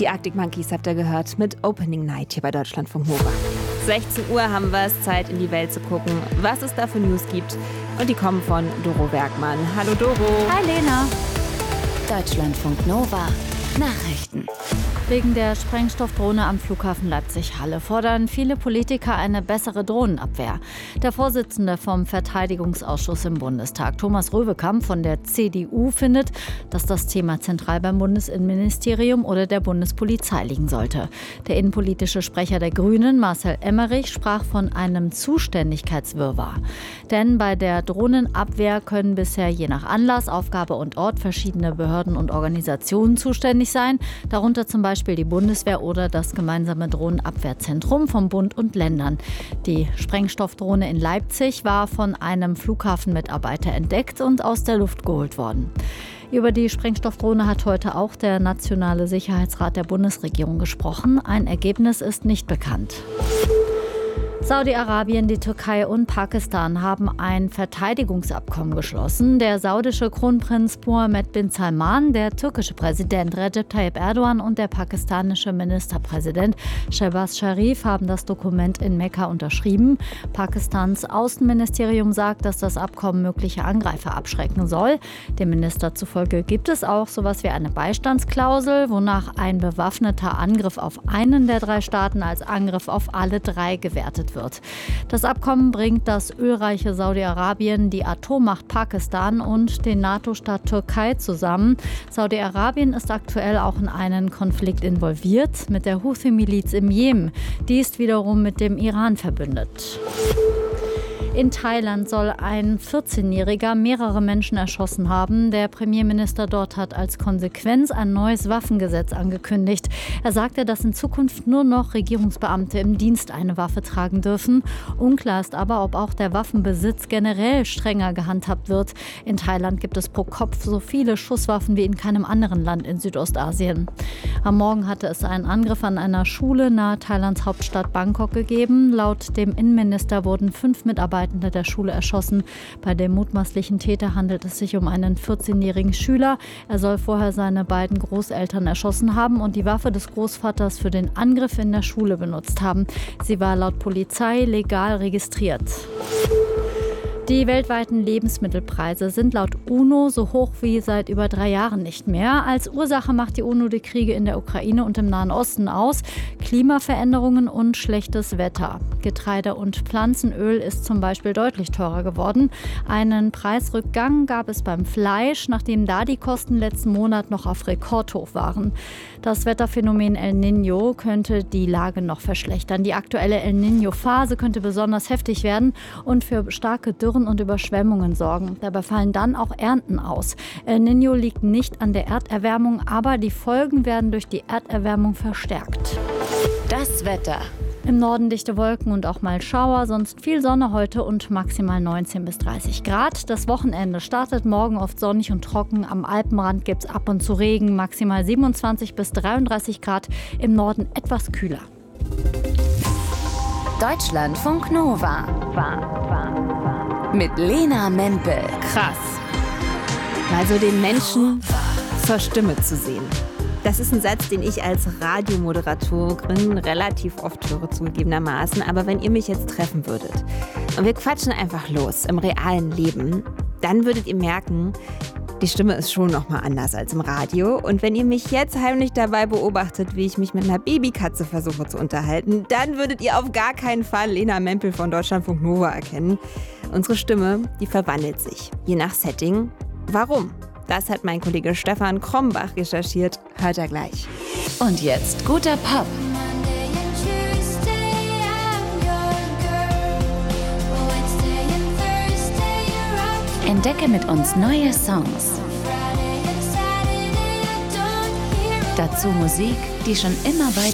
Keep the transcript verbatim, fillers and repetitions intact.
Die Arctic Monkeys habt ihr gehört mit Opening Night hier bei Deutschlandfunk Nova. sechzehn Uhr haben wir es, Zeit in die Welt zu gucken, was es da für News gibt. Und die kommen von Doro Bergmann. Hallo Doro. Hi Lena. Deutschlandfunk Nova. Nachrichten. Wegen der Sprengstoffdrohne am Flughafen Leipzig-Halle fordern viele Politiker eine bessere Drohnenabwehr. Der Vorsitzende vom Verteidigungsausschuss im Bundestag, Thomas Röwekamp von der C D U, findet, dass das Thema zentral beim Bundesinnenministerium oder der Bundespolizei liegen sollte. Der innenpolitische Sprecher der Grünen, Marcel Emmerich, sprach von einem Zuständigkeitswirrwarr. Denn bei der Drohnenabwehr können bisher je nach Anlass, Aufgabe und Ort verschiedene Behörden und Organisationen zuständig sein, darunter zum Beispiel die Bundeswehr oder das gemeinsame Drohnenabwehrzentrum von Bund und Ländern. Die Sprengstoffdrohne in Leipzig war von einem Flughafenmitarbeiter entdeckt und aus der Luft geholt worden. Über die Sprengstoffdrohne hat heute auch der Nationale Sicherheitsrat der Bundesregierung gesprochen. Ein Ergebnis ist nicht bekannt. Saudi-Arabien, die Türkei und Pakistan haben ein Verteidigungsabkommen geschlossen. Der saudische Kronprinz Mohammed bin Salman, der türkische Präsident Recep Tayyip Erdogan und der pakistanische Ministerpräsident Shehbaz Sharif haben das Dokument in Mekka unterschrieben. Pakistans Außenministerium sagt, dass das Abkommen mögliche Angreifer abschrecken soll. Dem Minister zufolge gibt es auch sowas wie eine Beistandsklausel, wonach ein bewaffneter Angriff auf einen der drei Staaten als Angriff auf alle drei gewertet wird. Das Abkommen bringt das ölreiche Saudi-Arabien, die Atommacht Pakistan und den NATO-Staat Türkei zusammen. Saudi-Arabien ist aktuell auch in einen Konflikt involviert mit der Houthi-Miliz im Jemen. Die ist wiederum mit dem Iran verbündet. In Thailand soll ein vierzehnjähriger mehrere Menschen erschossen haben. Der Premierminister dort hat als Konsequenz ein neues Waffengesetz angekündigt. Er sagte, dass in Zukunft nur noch Regierungsbeamte im Dienst eine Waffe tragen dürfen. Unklar ist aber, ob auch der Waffenbesitz generell strenger gehandhabt wird. In Thailand gibt es pro Kopf so viele Schusswaffen wie in keinem anderen Land in Südostasien. Am Morgen hatte es einen Angriff an einer Schule nahe Thailands Hauptstadt Bangkok gegeben. Laut dem Innenminister wurden fünf Mitarbeiter der Schule erschossen. Bei dem mutmaßlichen Täter handelt es sich um einen vierzehnjährigen Schüler. Er soll vorher seine beiden Großeltern erschossen haben und die Waffe des Großvaters für den Angriff in der Schule benutzt haben. Sie war laut Polizei legal registriert. Die weltweiten Lebensmittelpreise sind laut UNO so hoch wie seit über drei Jahren nicht mehr. Als Ursache macht die UNO die Kriege in der Ukraine und im Nahen Osten aus, Klimaveränderungen und schlechtes Wetter. Getreide und Pflanzenöl ist zum Beispiel deutlich teurer geworden. Einen Preisrückgang gab es beim Fleisch, nachdem da die Kosten letzten Monat noch auf Rekordhoch waren. Das Wetterphänomen El Niño könnte die Lage noch verschlechtern. Die aktuelle El Niño-Phase könnte besonders heftig werden und für starke Dürren und Überschwemmungen sorgen. Dabei fallen dann auch Ernten aus. El Niño liegt nicht an der Erderwärmung, aber die Folgen werden durch die Erderwärmung verstärkt. Das Wetter. Im Norden dichte Wolken und auch mal Schauer, sonst viel Sonne heute und maximal neunzehn bis dreißig Grad. Das Wochenende startet morgen oft sonnig und trocken. Am Alpenrand gibt es ab und zu Regen, maximal siebenundzwanzig bis dreiunddreißig Grad. Im Norden etwas kühler. Deutschlandfunk Nova. Mit Lena Mempel. Krass. Mal so den Menschen zur Stimme zu sehen. Das ist ein Satz, den ich als Radiomoderatorin relativ oft höre, zugegebenermaßen. Aber wenn ihr mich jetzt treffen würdet und wir quatschen einfach los im realen Leben, dann würdet ihr merken, die Stimme ist schon nochmal anders als im Radio. Und wenn ihr mich jetzt heimlich dabei beobachtet, wie ich mich mit einer Babykatze versuche zu unterhalten, dann würdet ihr auf gar keinen Fall Lena Mempel von Deutschlandfunk Nova erkennen. Unsere Stimme, die verwandelt sich, je nach Setting. Warum? Das hat mein Kollege Stefan Krombach recherchiert. Hört er gleich. Und jetzt guter Pop. Entdecke mit uns neue Songs. Dazu Musik, die schon immer bei